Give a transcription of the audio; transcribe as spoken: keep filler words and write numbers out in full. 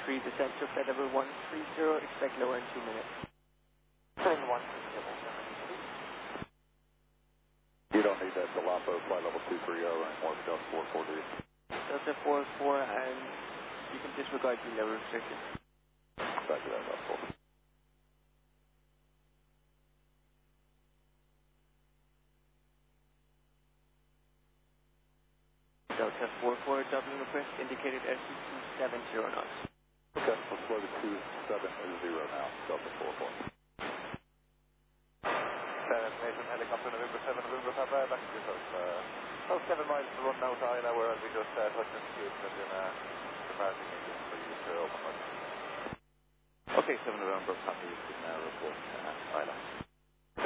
three, descent to flight level one three zero, expect lower in two minutes. Flight one three zero. You don't need that Delapo flight level two three zero anymore, Delta four four, do you? Delta four four, and you can disregard the level restriction. Back to that, Delta four. Delta four four, doubling request, indicated S two two seven zero knots. Okay, let's slow to two seven zero now, Delta four four. Nathan, helicopter November seven, November Papa, back to yourself. Uh, about seven miles to run now to Isla, where we just uh, touched into Houston in uh, departing engine for you to open. Okay, seven November, Papa, you can now report uh, Isla.